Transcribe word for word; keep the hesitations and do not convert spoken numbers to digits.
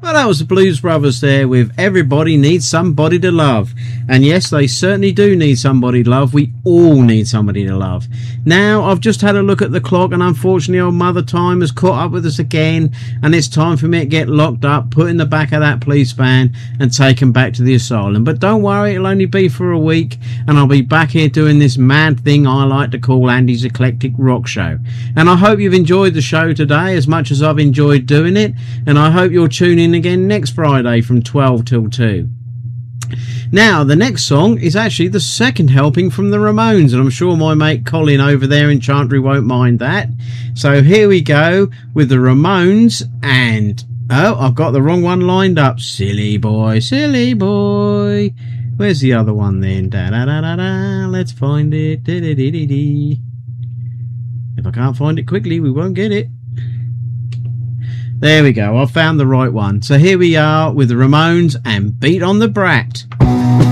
Well, that was the Blues Brothers there with Everybody Needs Somebody to Love. And yes, they certainly do need somebody to love. We all need somebody to love. Now, I've just had a look at the clock, and unfortunately old Mother Time has caught up with us again, and it's time for me to get locked up, put in the back of that police van and taken back to the asylum. But don't worry, it'll only be for a week, and I'll be back here doing this mad thing I like to call Andy's Eclectic Rock Show. And I hope you've enjoyed the show today as much as I've enjoyed doing it, and I hope you'll tune in again next Friday from twelve till two. Now, the next song is actually the second helping from the Ramones, and I'm sure my mate Colin over there in Chantry won't mind that. So here we go with the Ramones, and oh, I've got the wrong one lined up. Silly boy, silly boy. Where's the other one then? Da da da da da. Let's find it. Da, da, da, da, da. If I can't find it quickly, we won't get it. There we go, I found the right one. So here we are with the Ramones and Beat on the Brat.